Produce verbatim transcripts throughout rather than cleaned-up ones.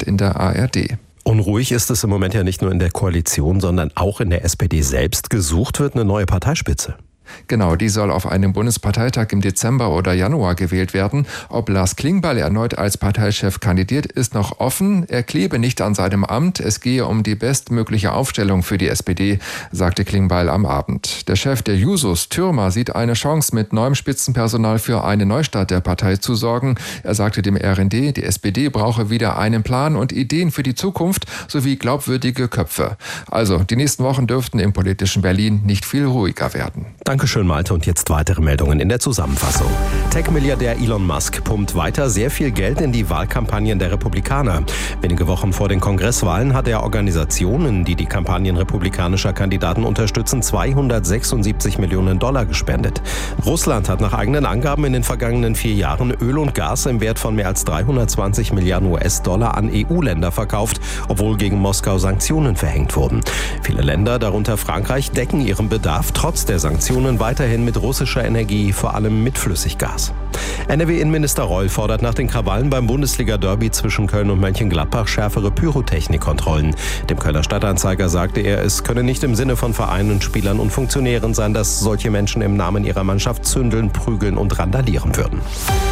in der A R D. Unruhig ist es im Moment ja nicht nur in der Koalition, sondern auch in der S P D selbst. Gesucht wird eine neue Parteispitze. Genau, die soll auf einem Bundesparteitag im Dezember oder Januar gewählt werden. Ob Lars Klingbeil erneut als Parteichef kandidiert, ist noch offen. Er klebe nicht an seinem Amt. Es gehe um die bestmögliche Aufstellung für die S P D, sagte Klingbeil am Abend. Der Chef der Jusos, Thürmer, sieht eine Chance, mit neuem Spitzenpersonal für eine Neustart der Partei zu sorgen. Er sagte dem R N D, die S P D brauche wieder einen Plan und Ideen für die Zukunft sowie glaubwürdige Köpfe. Also, die nächsten Wochen dürften im politischen Berlin nicht viel ruhiger werden. Dankeschön, Malte. Und jetzt weitere Meldungen in der Zusammenfassung. Tech-Milliardär Elon Musk pumpt weiter sehr viel Geld in die Wahlkampagnen der Republikaner. Wenige Wochen vor den Kongresswahlen hat er Organisationen, die die Kampagnen republikanischer Kandidaten unterstützen, zweihundertsechsundsiebzig Millionen Dollar gespendet. Russland hat nach eigenen Angaben in den vergangenen vier Jahren Öl und Gas im Wert von mehr als dreihundertzwanzig Milliarden U S-Dollar an E U-Länder verkauft, obwohl gegen Moskau Sanktionen verhängt wurden. Viele Länder, darunter Frankreich, decken ihren Bedarf trotz der Sanktionen weiterhin mit russischer Energie, vor allem mit Flüssiggas. N R W-Innenminister Reul fordert nach den Krawallen beim Bundesliga-Derby zwischen Köln und Mönchengladbach schärfere Pyrotechnikkontrollen. Dem Kölner Stadtanzeiger sagte er, es könne nicht im Sinne von Vereinen, Spielern und Funktionären sein, dass solche Menschen im Namen ihrer Mannschaft zündeln, prügeln und randalieren würden.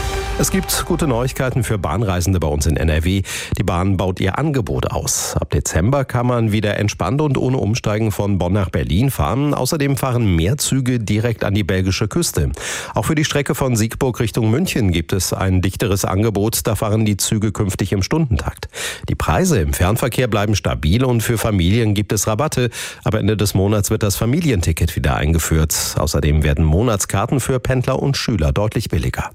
Es gibt gute Neuigkeiten für Bahnreisende bei uns in N R W. Die Bahn baut ihr Angebot aus. Ab Dezember kann man wieder entspannt und ohne Umsteigen von Bonn nach Berlin fahren. Außerdem fahren mehr Züge direkt an die belgische Küste. Auch für die Strecke von Siegburg Richtung München gibt es ein dichteres Angebot. Da fahren die Züge künftig im Stundentakt. Die Preise im Fernverkehr bleiben stabil und für Familien gibt es Rabatte. Ab Ende des Monats wird das Familienticket wieder eingeführt. Außerdem werden Monatskarten für Pendler und Schüler deutlich billiger.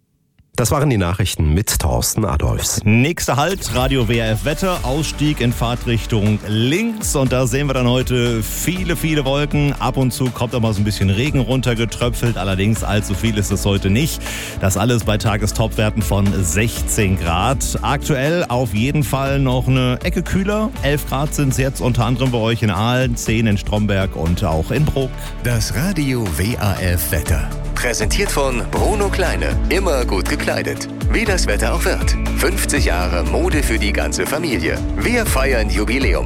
Das waren die Nachrichten mit Thorsten Adolfs. Nächster Halt, Radio W R F Wetter, Ausstieg in Fahrtrichtung links. Und da sehen wir dann heute viele, viele Wolken. Ab und zu kommt auch mal so ein bisschen Regen runtergetröpfelt. Allerdings allzu viel ist es heute nicht. Das alles bei Tagestopwerten von sechzehn Grad. Aktuell auf jeden Fall noch eine Ecke kühler. elf Grad sind es jetzt unter anderem bei euch in Aalen, zehn in Stromberg und auch in Bruck. Das Radio W R F Wetter. Präsentiert von Bruno Kleine. Immer gut gekleidet. Wie das Wetter auch wird. fünfzig Jahre Mode für die ganze Familie. Wir feiern Jubiläum.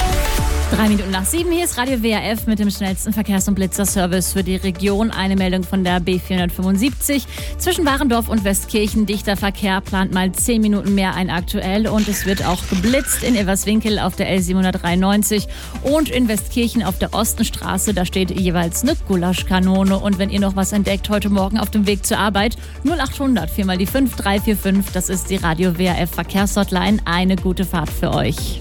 Drei Minuten nach sieben, hier ist Radio W R F mit dem schnellsten Verkehrs- und Blitzerservice für die Region. Eine Meldung von der B vierhundertfünfundsiebzig. Zwischen Warendorf und Westkirchen dichter Verkehr, plant mal zehn Minuten mehr ein aktuell. Und es wird auch geblitzt in Everswinkel auf der L siebenhundertdreiundneunzig und in Westkirchen auf der Ostenstraße. Da steht jeweils eine Gulaschkanone. Und wenn ihr noch was entdeckt heute Morgen auf dem Weg zur Arbeit, null achthundert vier mal die fünf drei vier fünf. Das ist die Radio W R F Verkehrshotline. Eine gute Fahrt für euch.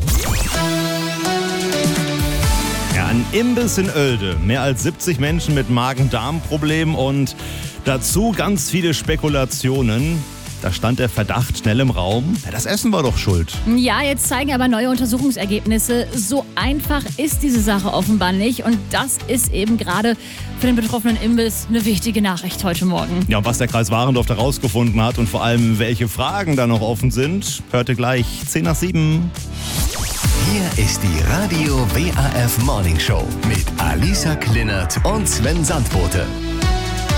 Ja, ein Imbiss in Oelde. Mehr als siebzig Menschen mit Magen-Darm-Problemen und dazu ganz viele Spekulationen. Da stand der Verdacht schnell im Raum. Ja, das Essen war doch schuld. Ja, jetzt zeigen aber neue Untersuchungsergebnisse. So einfach ist diese Sache offenbar nicht. Und das ist eben gerade für den betroffenen Imbiss eine wichtige Nachricht heute Morgen. Ja, und was der Kreis Warendorf da rausgefunden hat und vor allem welche Fragen da noch offen sind, hört ihr gleich zehn nach sieben. Hier ist die Radio W R F Morning Show mit Alisa Klinert und Sven Sandbote.